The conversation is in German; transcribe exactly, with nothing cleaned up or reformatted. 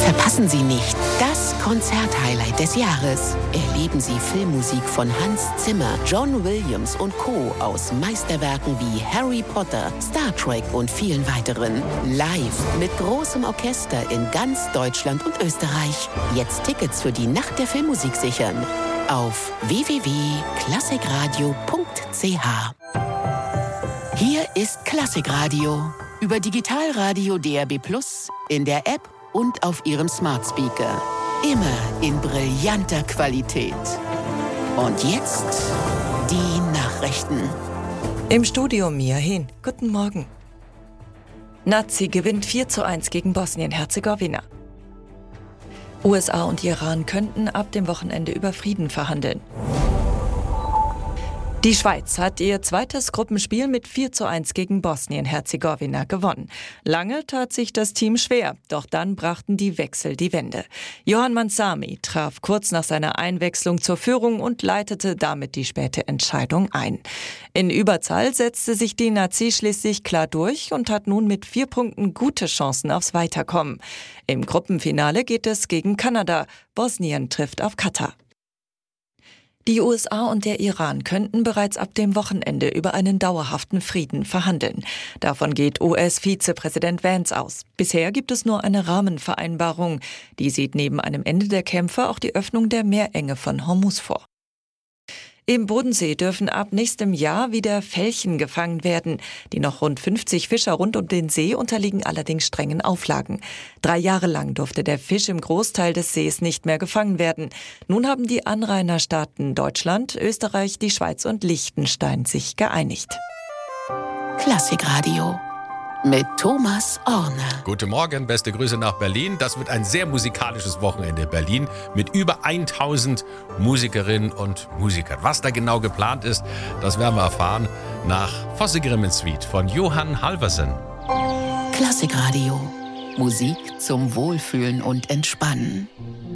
Verpassen Sie nicht das Konzerthighlight des Jahres. Erleben Sie Filmmusik von Hans Zimmer, John Williams und Co. aus Meisterwerken wie Harry Potter, Star Trek und vielen weiteren. Live mit großem Orchester in ganz Deutschland und Österreich. Jetzt Tickets für die Nacht der Filmmusik sichern. Auf w w w punkt klassikradio punkt c h. Hier ist Klassikradio. Über Digitalradio D R B plus, in der App und auf Ihrem Smart Speaker. Immer in brillanter Qualität. Und jetzt die Nachrichten. Im Studio Mia Hehn. Guten Morgen. Nazi gewinnt vier zu eins gegen Bosnien-Herzegowina. U S A und Iran könnten ab dem Wochenende über Frieden verhandeln. Die Schweiz hat ihr zweites Gruppenspiel mit vier zu eins gegen Bosnien-Herzegowina gewonnen. Lange tat sich das Team schwer, doch dann brachten die Wechsel die Wende. Johan Mansami traf kurz nach seiner Einwechslung zur Führung und leitete damit die späte Entscheidung ein. In Überzahl setzte sich die Nazi schließlich klar durch und hat nun mit vier Punkten gute Chancen aufs Weiterkommen. Im Gruppenfinale geht es gegen Kanada. Bosnien trifft auf Katar. Die U S A und der Iran könnten bereits ab dem Wochenende über einen dauerhaften Frieden verhandeln. Davon geht U S-Vizepräsident Vance aus. Bisher gibt es nur eine Rahmenvereinbarung. Die sieht neben einem Ende der Kämpfe auch die Öffnung der Meerenge von Hormuz vor. Im Bodensee dürfen ab nächstem Jahr wieder Felchen gefangen werden. Die noch rund fünfzig Fischer rund um den See unterliegen allerdings strengen Auflagen. Drei Jahre lang durfte der Fisch im Großteil des Sees nicht mehr gefangen werden. Nun haben die Anrainerstaaten Deutschland, Österreich, die Schweiz und Liechtenstein sich geeinigt. Klassikradio mit Thomas Orner. Guten Morgen, beste Grüße nach Berlin. Das wird ein sehr musikalisches Wochenende in Berlin mit über tausend Musikerinnen und Musikern. Was da genau geplant ist, das werden wir erfahren nach Fosse Grimmen Suite von Johann Halversen. Klassikradio. Musik zum Wohlfühlen und Entspannen.